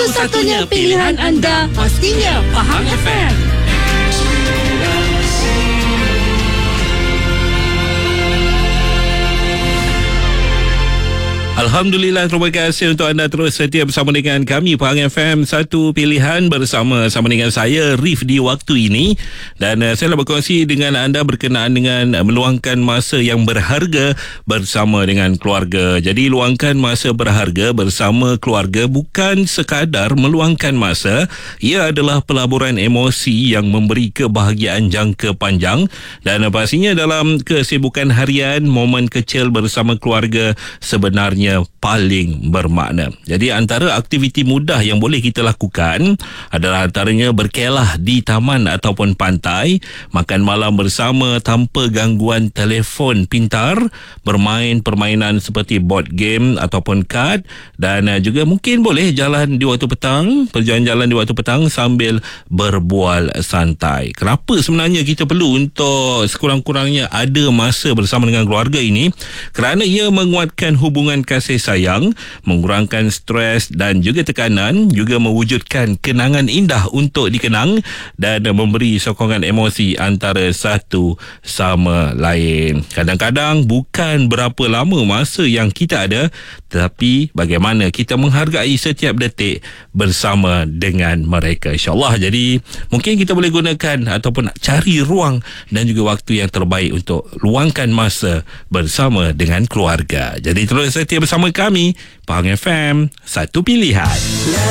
Satu-satunya pilihan anda pastinya Pahang FM. Alhamdulillah, terima kasih untuk anda terus setia bersama dengan kami Pahang FM, satu pilihan bersama dengan saya Rif di waktu ini. Dan saya nak berkongsi dengan anda berkenaan dengan meluangkan masa yang berharga bersama dengan keluarga. Jadi luangkan masa berharga bersama keluarga bukan sekadar meluangkan masa, ia adalah pelaburan emosi yang memberi kebahagiaan jangka panjang. Dan pastinya dalam kesibukan harian, momen kecil bersama keluarga sebenarnya paling bermakna. Jadi antara aktiviti mudah yang boleh kita lakukan adalah antaranya berkelah di taman ataupun pantai, makan malam bersama tanpa gangguan telefon pintar, bermain permainan seperti board game ataupun kad, dan juga mungkin boleh jalan di waktu petang, berjalan-jalan di waktu petang sambil berbual santai. Kenapa sebenarnya kita perlu untuk sekurang-kurangnya ada masa bersama dengan keluarga ini? Kerana ia menguatkan hubungan kasih sayang, mengurangkan stres dan juga tekanan, juga mewujudkan kenangan indah untuk dikenang dan memberi sokongan emosi antara satu sama lain. Kadang-kadang bukan berapa lama masa yang kita ada, tetapi bagaimana kita menghargai setiap detik bersama dengan mereka, insyaAllah. Jadi mungkin kita boleh gunakan ataupun cari ruang dan juga waktu yang terbaik untuk luangkan masa bersama dengan keluarga. Jadi terus setia bersama kami Pahang FM, satu pilihan.